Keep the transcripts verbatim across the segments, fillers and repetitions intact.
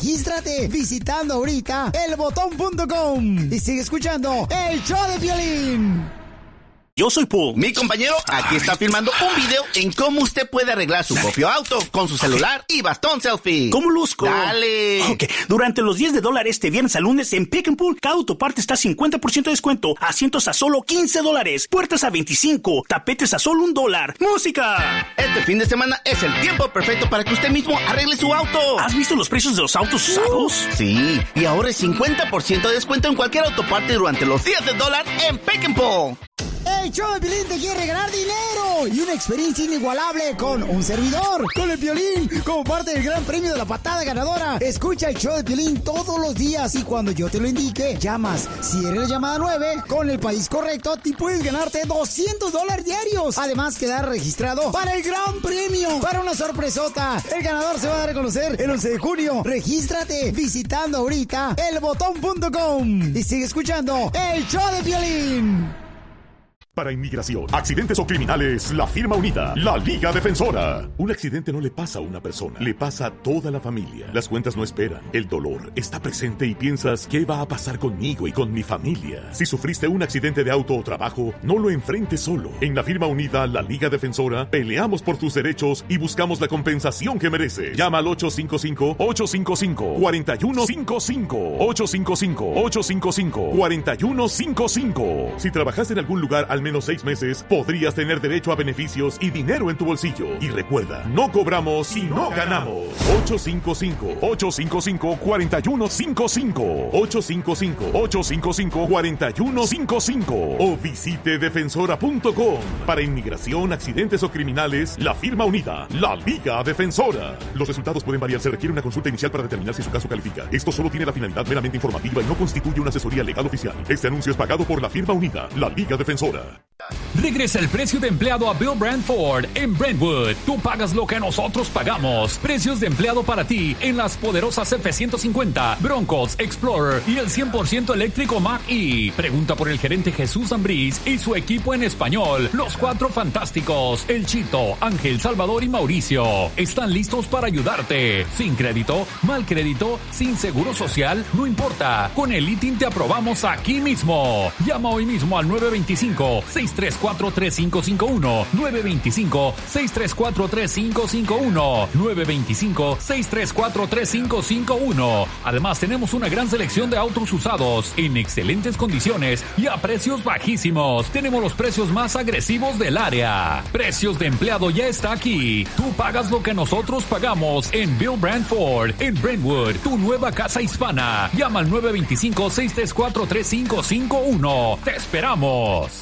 Regístrate visitando ahorita el botón punto com y sigue escuchando el show de Piolín. Yo soy Paul. Mi compañero aquí está filmando un video en cómo usted puede arreglar su propio auto con su celular y bastón selfie. ¿Cómo luzco? Dale. Ok, durante los días de dólar este viernes al lunes en Pick and Pull, cada autoparte está a cincuenta por ciento de descuento, asientos a solo quince dólares, puertas a veinticinco, tapetes a solo un dólar. ¡Música! Este fin de semana es el tiempo perfecto para que usted mismo arregle su auto. ¿Has visto los precios de los autos usados? Uh, sí, y ahora es cincuenta por ciento de descuento en cualquier autoparte durante los días de dólar en Pick and Pull. El show de Piolín te quiere regalar dinero y una experiencia inigualable con un servidor, con el Piolín, como parte del gran premio de la patada ganadora. Escucha el show de Piolín todos los días y cuando yo te lo indique, llamas. Si eres la llamada nueve, con el país correcto, te puedes ganarte doscientos dólares diarios. Además, quedar registrado para el gran premio, para una sorpresota. El ganador se va a dar a conocer el once de junio. Regístrate visitando ahorita el botón punto com y sigue escuchando el show de Piolín. Para inmigración, accidentes o criminales, la firma unida, la Liga Defensora. Un accidente no le pasa a una persona, le pasa a toda la familia. Las cuentas no esperan, el dolor está presente y piensas, ¿qué va a pasar conmigo y con mi familia? Si sufriste un accidente de auto o trabajo, no lo enfrentes solo. En la firma unida, la Liga Defensora, peleamos por tus derechos y buscamos la compensación que mereces. Llama al ocho cinco cinco, ocho cinco cinco, cuatro uno cinco cinco, ocho cinco cinco, ocho cinco cinco, cuatro uno cinco cinco. Si trabajaste en algún lugar al menos seis meses, podrías tener derecho a beneficios y dinero en tu bolsillo. Y recuerda, no cobramos si no ganamos. ocho cinco cinco, ocho cinco cinco, cuatro uno cinco cinco, ocho cinco cinco, ocho cinco cinco, cuatro uno cinco cinco o visite defensora punto com. Para inmigración, accidentes o criminales, la firma unida, la Liga Defensora. Los resultados pueden variar, se requiere una consulta inicial para determinar si su caso califica. Esto solo tiene la finalidad meramente informativa y no constituye una asesoría legal oficial. Este anuncio es pagado por la firma unida, la Liga Defensora. Regresa el precio de empleado a Bill Brand Ford en Brentwood. Tú pagas lo que nosotros pagamos. Precios de empleado para ti en las poderosas F ciento cincuenta, Broncos, Explorer y el cien por ciento eléctrico Mach-E. Pregunta por el gerente Jesús Ambriz y su equipo en español. Los cuatro fantásticos, El Chito, Ángel, Salvador y Mauricio. Están listos para ayudarte. Sin crédito, mal crédito, sin seguro social, no importa. Con el I T I N te aprobamos aquí mismo. Llama hoy mismo al nueve dos cinco, seis tres cuatro, tres cinco cinco uno, nueve dos cinco, seis tres cuatro, tres cinco cinco uno, nueve dos cinco, seis tres cuatro, tres cinco cinco uno. Además, tenemos una gran selección de autos usados en excelentes condiciones y a precios bajísimos. Tenemos los precios más agresivos del área. Precios de empleado ya está aquí. Tú pagas lo que nosotros pagamos en Bill Brand Ford, en Brentwood, tu nueva casa hispana. Llama al nueve dos cinco, seis tres cuatro, tres cinco cinco uno. ¡Te esperamos!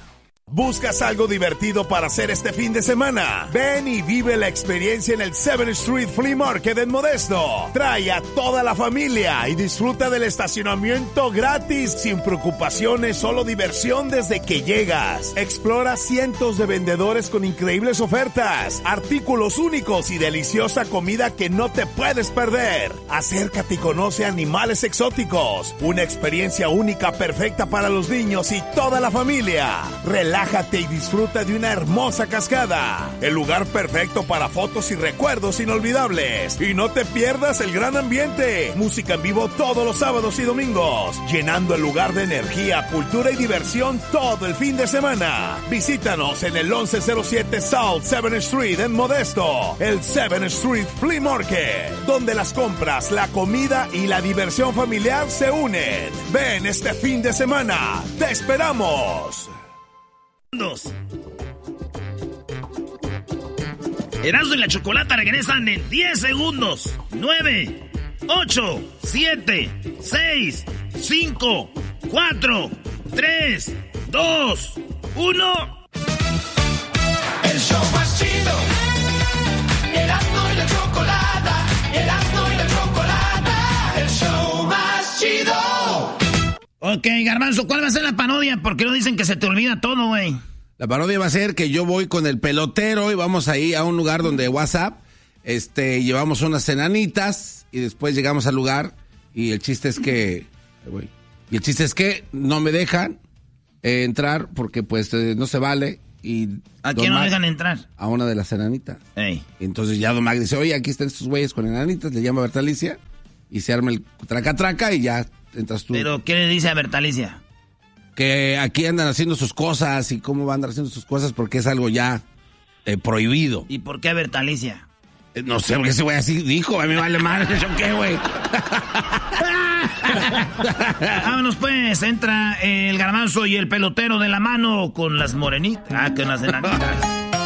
¿Buscas algo divertido para hacer este fin de semana? Ven y vive la experiencia en el seventh Street Flea Market en Modesto. Trae a toda la familia y disfruta del estacionamiento gratis, sin preocupaciones, solo diversión desde que llegas. Explora cientos de vendedores con increíbles ofertas, artículos únicos y deliciosa comida que no te puedes perder. Acércate y conoce animales exóticos. Una experiencia única perfecta para los niños y toda la familia. Relájate Relájate y disfruta de una hermosa cascada. El lugar perfecto para fotos y recuerdos inolvidables. Y no te pierdas el gran ambiente. Música en vivo todos los sábados y domingos. Llenando el lugar de energía, cultura y diversión todo el fin de semana. Visítanos en el once cero siete South seventh Street en Modesto. El seventh Street Flea Market. Donde las compras, la comida y la diversión familiar se unen. Ven este fin de semana. ¡Te esperamos! Erasmo y la Chocolata regresan en diez segundos. nueve, ocho, siete, seis, cinco, cuatro, tres, dos, uno. El show más chido. Erasmo y la Chocolata. Erasmo y la Chocolata. El show más chido. Ok, Garbanzo, ¿cuál va a ser la parodia? Porque no dicen que se te olvida todo, güey. La parodia va a ser que yo voy con el pelotero y vamos ahí a un lugar donde WhatsApp, este, llevamos unas enanitas y después llegamos al lugar y el chiste es que, güey, y el chiste es que no me dejan eh, entrar porque pues eh, no se vale y... ¿A quién no dejan entrar? A una de las enanitas. Ey. Y entonces ya Don Mag dice, oye, aquí están estos güeyes con enanitas, le llama a Berta Alicia y se arma el traca-traca y ya entras tú. ¿Pero qué le dice a Bertalicia? Que aquí andan haciendo sus cosas y cómo van a andar haciendo sus cosas porque es algo ya eh, prohibido. ¿Y por qué a Bertalicia? Eh, no sé, porque ese güey así dijo, a mí me vale mal, ¿yo qué, güey? Vámonos pues, entra el Garbanzo y el pelotero de la mano con las morenitas, ah, con las enanitas.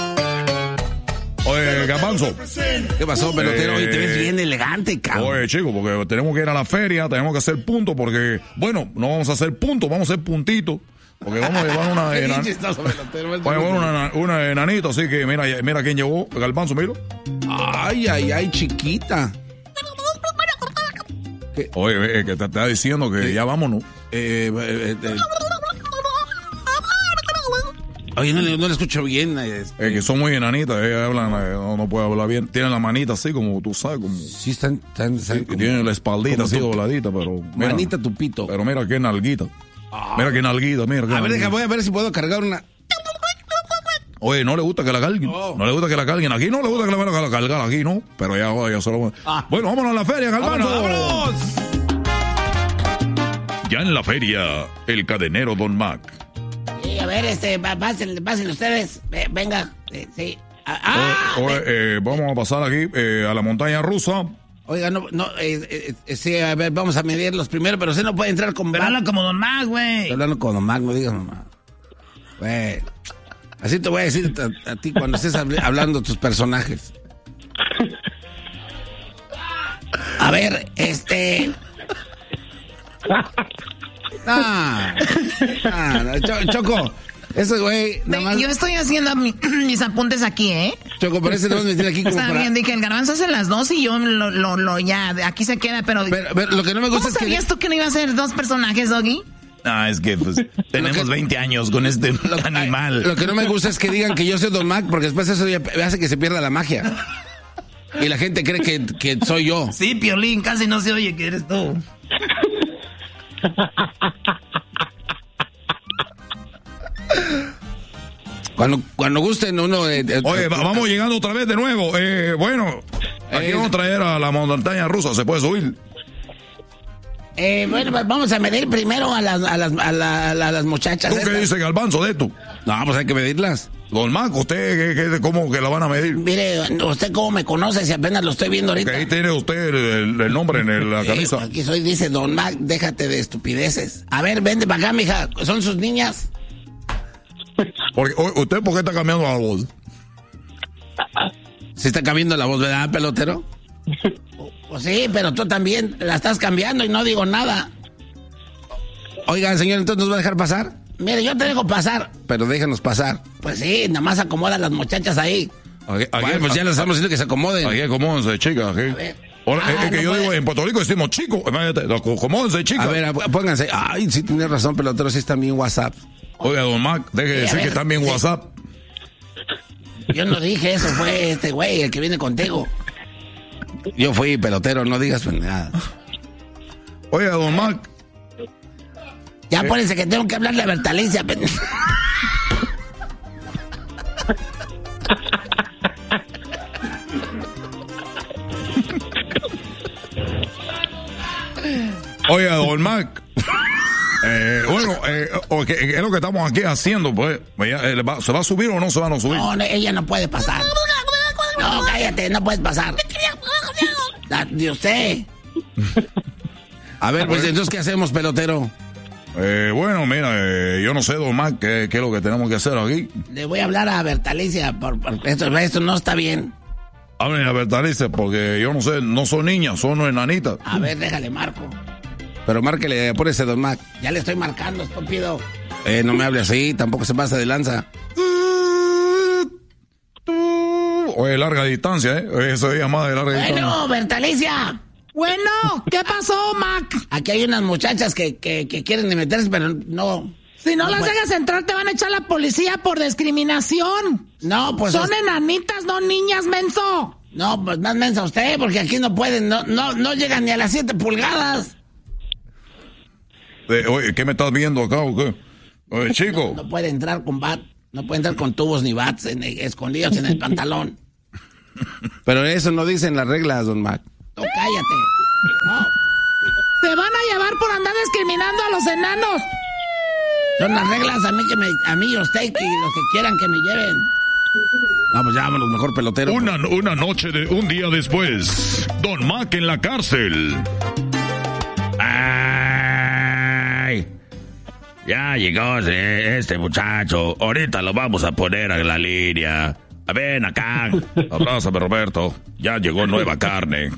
Oye, Garbanzo. ¿Qué pasó, pelotero? Hoy Eh, te ves bien elegante, cabrón. Oye, chico, porque tenemos que ir a la feria, tenemos que hacer puntos, porque, bueno, no vamos a hacer puntos, vamos a hacer puntitos. Porque vamos a llevar una Qué enanita. chistoso, pelotero. Vamos a llevar una, una enanita, así que mira, mira quién llevó, Garbanzo, mira. Ay, ay, ay, chiquita. ¿Qué? Oye, eh, que te está diciendo que ¿Qué? ya vámonos. Eh, eh, eh, Oye, no, le- no le escucho bien. este. Eh, que son muy enanitas, ellas hablan, eh, no, no puede hablar bien. Tienen la manita así como tú sabes, como... Sí, están... están, están Sí, como- tienen la espaldita como así tu- dobladita, pero... Mira, Manita tupito. Pero mira qué nalguita. Mira qué nalguita, mira qué A ver, nalguita. deja, voy a ver si puedo cargar una... Oye, no le gusta que la carguen. No. No le gusta que la carguen. Aquí no le gusta que la van a cargar aquí, ¿no? Pero ya, ya solo... Ah. Bueno, vámonos a la feria, Garbanzo. ¡Vámonos, vámonos! Ya en la feria, el cadenero Don Mac. Sí, a ver, este, pa- pásenle, pásenle ustedes. Ve- venga, eh, sí. Ah, ah, Oye, oye, eh, vamos a pasar aquí eh, a la montaña rusa. Oiga, no, no, eh, eh, eh, sí, a ver, vamos a medirlos primero, pero usted no puede entrar con... Pero Mac. habla como Don Mac, güey. Estoy hablando con Don Mac, no digas mamá. Güey, así te voy a decir a, a ti cuando estés habl- hablando de tus personajes. a ver, este. Ah, ah, no, Cho- Choco, ese güey, nada más... Yo estoy haciendo mi- mis apuntes aquí, ¿eh? Choco, pero ese no me tiene aquí como Está para... bien, dije, el Garbanzo hace las dos y yo lo, lo, lo ya, de aquí se queda, pero... Pero, pero lo que no me gusta ¿Cómo es que... sabías tú que no iba a ser dos personajes, Doggy? Ah, es que pues tenemos veinte años con este animal. Lo que no me gusta es que digan que yo soy Don Mac, porque después eso ya hace que se pierda la magia. Y la gente cree que, que soy yo. Sí, Piolín, casi no se oye que eres tú. Cuando, cuando gusten uno... eh, eh, Oye, va- vamos llegando otra vez de nuevo. Eh, bueno, aquí Eh, vamos a traer a la montaña rusa. ¿Se puede subir? Eh, bueno, pues vamos a medir primero a las, a las, a la- a la- a las muchachas. ¿Tú qué estas. dices, Garbanzo, de esto? No, pues hay que medirlas. Don Mac, ¿usted qué, qué- cómo que la van a medir? Mire, ¿usted cómo me conoce si apenas lo estoy viendo Que ahorita? ahí tiene usted el, el nombre en el- la Eh, camisa. aquí soy, dice Don Mac, déjate de estupideces. A ver, vende para acá, mija. ¿Son sus niñas? Porque, o- ¿Usted por qué está cambiando la voz? ¿Se está cambiando la voz, verdad, pelotero? Pues sí, pero tú también la estás cambiando y no digo nada. Oiga, señor, ¿entonces nos va a dejar pasar? Mire, yo te dejo pasar. Pero déjanos pasar. Pues sí, nada más acomoda a las muchachas ahí. Aquí, aquí- Bueno, pues ya les estamos diciendo que se acomoden. Aquí acomódense, chicas. Aquí. ver. Ahora, Ah, es, es que no yo puede. digo, en Puerto Rico decimos chico. Imagínate, acomódense, chicas. A ver, ap- pónganse. Ay, sí, tienes razón, pelotero, sí está bien WhatsApp. Oiga, Don Mac, deje de Sí, a decir ver, que está bien sí. WhatsApp. Yo no dije eso, fue este güey el que viene contigo. Yo fui pelotero, no digas pues, nada. Oiga, Don Mac, Ya pónganse que tengo que hablarle a Bertalicia. pen- oiga, Don Mac. Eh, bueno, eh, o que- ¿qué es lo que estamos aquí haciendo? Pues, Vaya, eh, va- ¿se va a subir o no se va a no subir? No, no, ella no puede pasar. No, cállate, no puedes pasar. La- de usted. A ver, pues entonces, ¿qué hacemos, pelotero? Eh, bueno, mira, eh, yo no sé, Don Mac, qué, qué es lo que tenemos que hacer aquí. Le voy a hablar a Bertalicia. Por, por- esto, esto no está bien. Hablen a Bertalice, porque yo no sé, no son niñas, son enanitas. A ver, déjale, marco. Pero márquele, apúrese, Don Mac. Ya le estoy marcando, estúpido. Eh, no me hable así, tampoco se pasa de lanza. Oye, larga distancia, ¿eh? Eso es llamada de larga distancia. Bueno, Bertalicia. Bueno, ¿qué pasó, Mac? Aquí hay unas muchachas que, que, que quieren meterse, pero no. Si no, No las puede- dejas entrar, te van a echar la policía por discriminación. No, pues. Son es- enanitas, no niñas, menso. No, pues más mensa usted, porque aquí no pueden, no, no, no llegan ni a las siete pulgadas. Eh, oye, ¿qué me estás viendo acá o qué? Oye, chico. No puede entrar con bat, no puede entrar con tubos ni bats en- escondidos en el pantalón. Pero eso no dicen las reglas, Don Mac. No, cállate. No. Te van a llevar por andar discriminando a los enanos. Son las reglas, a mí que me, a mí y a usted, que los que quieran que me lleven. No, pues llámanos mejor pelotero. Una, una noche de un día después, Don Mac en la cárcel. Ay, ya llegó este muchacho. Ahorita lo vamos a poner a la línea. Ven acá. Abrázame, Roberto. Ya llegó nueva carne.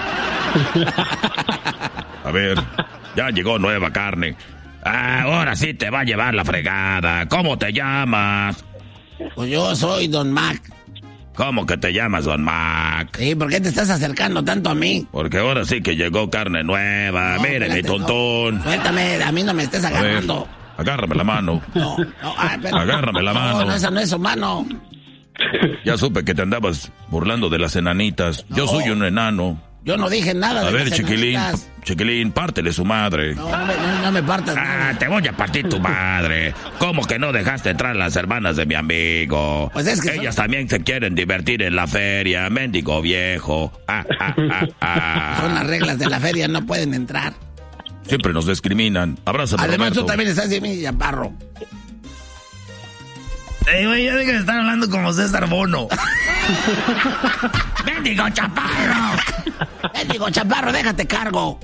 A ver, ya llegó nueva carne. Ah, ahora sí te va a llevar la fregada. ¿Cómo te llamas? Pues yo soy Don Mac. ¿Cómo que te llamas Don Mac? Sí, ¿por qué te estás acercando tanto a mí? Porque ahora sí que llegó carne nueva. No, Mire, mi tontón. No. Suéltame, a mí no me estés agarrando. A ver, agárrame la mano. No, no, ay, pero, agárrame la mano. No, no, esa no es su mano. Ya supe que te andabas burlando de las enanitas. No. Yo soy un enano. Yo no dije nada de A ver, las chiquilín, enanitas. chiquilín, pártele su madre. No, no me, no, no me partas. Ah, nada. Te voy a partir tu madre. ¿Cómo que no dejaste entrar las hermanas de mi amigo? Pues es que ellas son... también se quieren divertir en la feria, mendigo viejo. Ah, ah, ah, ah. Son las reglas de la feria, no pueden entrar. Siempre nos discriminan. Abrázame, Además, Roberto. tú también estás de mí, chaparro. Ey, güey, ya de que están hablando como César Bono. ¡Mendigo chaparro! ¡Mendigo chaparro, déjate cargo!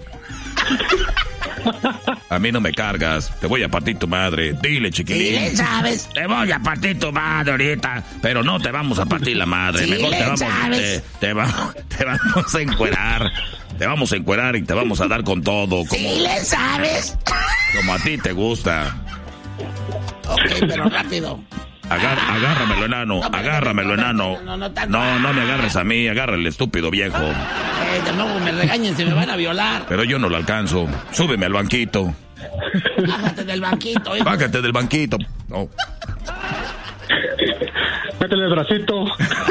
A mí no me cargas. Te voy a partir tu madre. Dile, chiquilín. Sí, le sabes. Te voy a partir tu madre ahorita. Pero no te vamos a partir la madre. Sí, Mejor le te vamos, sabes. te, te, vamos, te vamos a encuerar. Te vamos a encuerar y te vamos a dar con todo. Como, sí, le sabes. Como a ti te gusta. Ok, pero rápido. Agar, agárramelo, enano. No, agárramelo, no, enano. no, no, no, No, no me agarres a mí. Agarra el estúpido viejo. Eh, de nuevo me regañen, se me van a violar. Pero yo no lo alcanzo. Súbeme al banquito. Bájate del banquito, hijo. Bájate del banquito. No. Métele el bracito.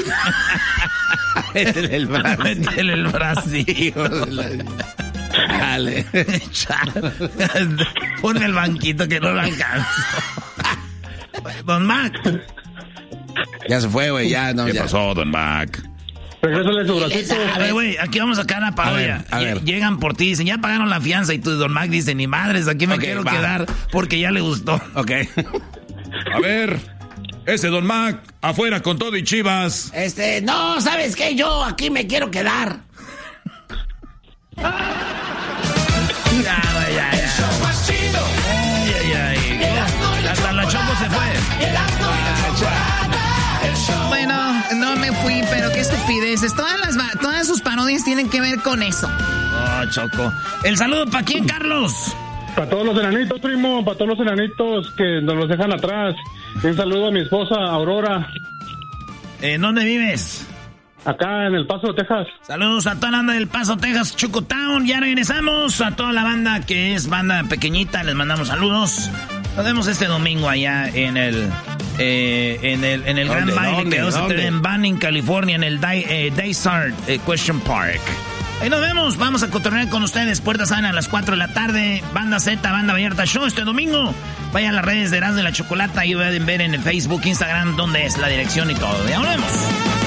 Métele el brazo. Métele el bracito. Dale. Ponme el banquito que no lo alcanzo. Don Mac. Ya se fue, güey, ya no. ¿Qué ya. pasó, Don Mac? Regrésale su bracito. A ver, güey, aquí vamos a sacar la parodia. A ver, a ver. Llegan por ti, dicen, ya pagaron la fianza. Y tú, Don Mac, dice, ni madres, aquí me Ok, quiero va. quedar porque ya le gustó. Ok. A ver, ese Don Mac, afuera con todo y chivas. Este, no, ¿sabes qué? Yo aquí me quiero quedar. Ya, güey, ya, ya. Ay, ay, ay. Hasta la Choco se fue. Bueno, no me fui, pero qué estupideces. Todas las va- todas sus parodias tienen que ver con eso. Oh, Choco. ¿El saludo para quién, Carlos? Para todos los enanitos, primo, para todos los enanitos que nos los dejan atrás. Un saludo a mi esposa, Aurora, ¿En dónde vives? acá en El Paso, Texas. Saludos a toda la banda del Paso, Texas, Chocotown. Ya regresamos. A toda la banda que es banda pequeñita, les mandamos saludos. Nos vemos este domingo allá en el eh, en el en el ¿Dónde, Gran Baile dónde, que vamos a tener dónde? en Banning, California, en el Day, eh, Daystar eh, Question Park. Ahí nos vemos. Vamos a cotorrear con ustedes. Puertas abren a las cuatro de la tarde. Banda Z, Banda Vallarta Show este domingo. Vayan a las redes de Erasmo y la Chocolata y pueden ver en el Facebook, Instagram, dónde es la dirección y todo. Ya nos vemos.